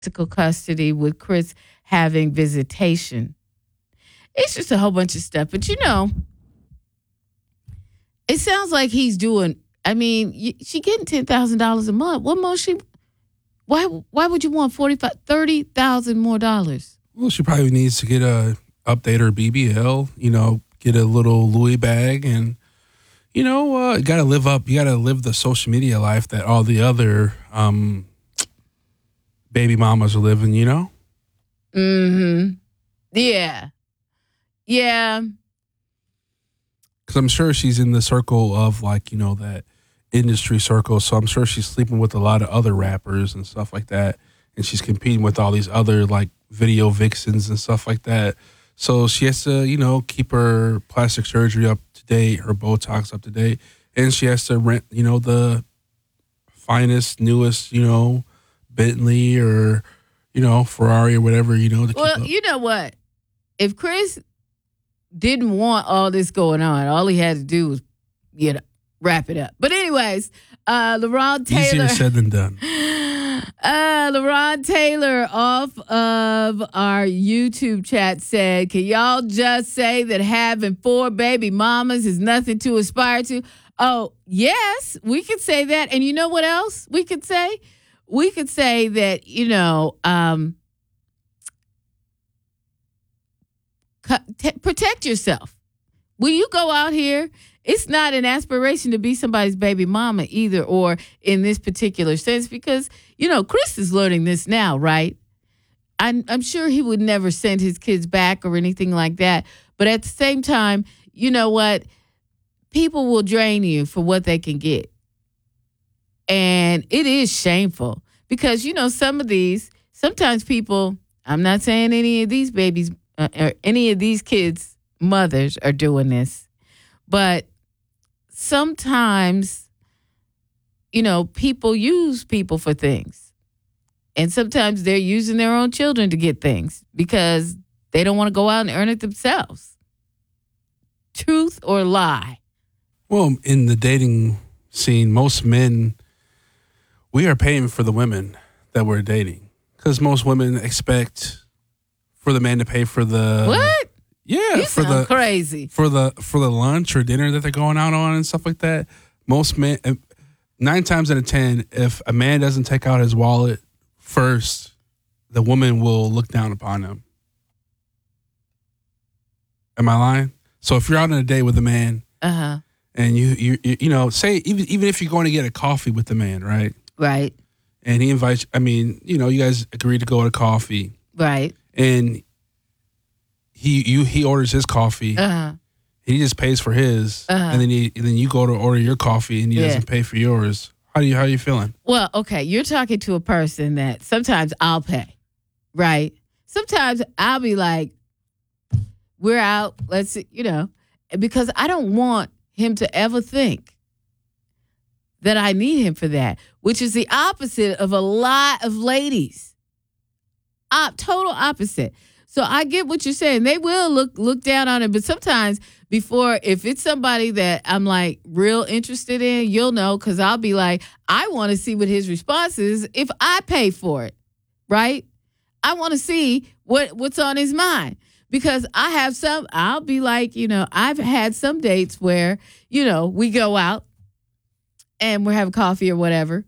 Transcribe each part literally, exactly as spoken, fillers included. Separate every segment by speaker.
Speaker 1: physical custody with Chris having visitation. It's just a whole bunch of stuff. But, you know, it sounds like he's doing, I mean, y- she getting ten thousand dollars a month. What more she, why why would you want forty-five, thirty thousand more dollars?
Speaker 2: Well, she probably needs to get a, update her B B L, you know, get a little Louis bag and, you know, uh, you got to live up. You got to live the social media life that all the other um, baby mamas are living, you know?
Speaker 1: Mm-hmm. Yeah. Yeah.
Speaker 2: Because I'm sure she's in the circle of, like, you know, that industry circle. So I'm sure she's sleeping with a lot of other rappers and stuff like that. And she's competing with all these other, like, video vixens and stuff like that. So she has to, you know, keep her plastic surgery up to date, her Botox up to date. And she has to rent, you know, the finest, newest, you know, Bentley or, you know, Ferrari or whatever, you know. To
Speaker 1: Well,
Speaker 2: keep up.
Speaker 1: you know what? If Chris didn't want all this going on, all he had to do was, you know, wrap it up. But anyways, uh, LaRon Taylor.
Speaker 2: Easier said than done.
Speaker 1: Uh, LaRon Taylor off of our YouTube chat said, can y'all just say that having four baby mamas is nothing to aspire to? Oh, yes, we could say that. And you know what else we could say? We could say that, you know, um, T- protect yourself. When you go out here, it's not an aspiration to be somebody's baby mama either, or in this particular sense, because, you know, Chris is learning this now, right? I'm, I'm sure he would never send his kids back or anything like that. But at the same time, you know what? People will drain you for what they can get. And it is shameful because, you know, some of these, sometimes people, I'm not saying any of these babies, Uh, or any of these kids' mothers are doing this. But sometimes, you know, people use people for things. And sometimes they're using their own children to get things because they don't want to go out and earn it themselves. Truth or lie?
Speaker 2: Well, in the dating scene, most men, we are paying for the women that we're dating because most women expect for the man to pay for the
Speaker 1: What?
Speaker 2: Yeah,
Speaker 1: you
Speaker 2: for
Speaker 1: sound
Speaker 2: the
Speaker 1: crazy.
Speaker 2: for the for the lunch or dinner that they're going out on and stuff like that. Most men, nine times out of ten, if a man doesn't take out his wallet first, the woman will look down upon him. Am I lying? So if you're out on a date with a man,
Speaker 1: uh huh,
Speaker 2: and you you you, you know, say even even if you're going to get a coffee with the man, right?
Speaker 1: Right.
Speaker 2: And he invites. I mean, you know, you guys agree to go to coffee.
Speaker 1: Right.
Speaker 2: And he you he orders his coffee.
Speaker 1: Uh-huh.
Speaker 2: He just pays for his,
Speaker 1: uh-huh.
Speaker 2: and then he and then you go to order your coffee, and he
Speaker 1: yeah.
Speaker 2: doesn't pay for yours. How do you how are you feeling?
Speaker 1: Well, okay, you're talking to a person that sometimes I'll pay, right? Sometimes I'll be like, "We're out, let's," you know, because I don't want him to ever think that I need him for that, which is the opposite of a lot of ladies. Op, total opposite. So I get what you're saying. They will look look down on it, but sometimes before, if it's somebody that I'm like real interested in, you'll know because I'll be like, I want to see what his response is if I pay for it, right? I want to see what what's on his mind because I have some. I'll be like, you know, I've had some dates where you know we go out and we're having coffee or whatever,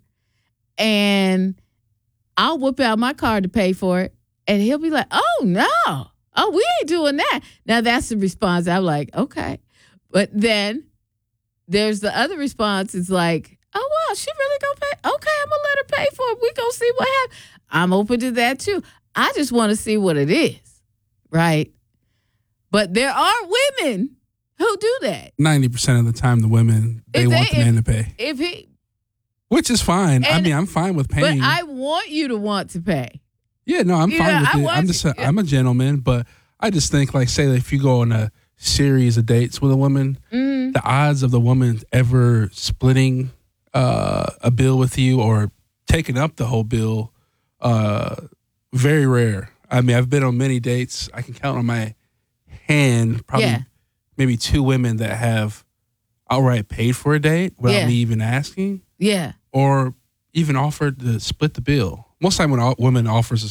Speaker 1: and I'll whip out my card to pay for it. And he'll be like, oh, no. Oh, we ain't doing that. Now, that's the response. I'm like, okay. But then there's the other response. It's like, oh, wow, she really going to pay? Okay, I'm going to let her pay for it. We going to see what happens. I'm open to that, too. I just want to see what it is, right? But there are women who do that.
Speaker 2: ninety percent of the time, the women, they, they want the
Speaker 1: if,
Speaker 2: man to pay.
Speaker 1: If he...
Speaker 2: Which is fine.
Speaker 1: And,
Speaker 2: I mean, I'm fine with paying.
Speaker 1: But I want you to want to pay.
Speaker 2: Yeah, no, I'm
Speaker 1: you
Speaker 2: fine
Speaker 1: know,
Speaker 2: with
Speaker 1: I
Speaker 2: it. I'm just, a,
Speaker 1: yeah.
Speaker 2: I'm a gentleman, but I just think, like, say, if you go on a series of dates with a woman,
Speaker 1: mm.
Speaker 2: the odds of the woman ever splitting uh, a bill with you or taking up the whole bill, uh, very rare. I mean, I've been on many dates. I can count on my hand, probably
Speaker 1: yeah.
Speaker 2: maybe two women that have outright paid for a date without
Speaker 1: yeah.
Speaker 2: me even asking.
Speaker 1: Yeah.
Speaker 2: Or even offered to split the bill. Most time when all, women offers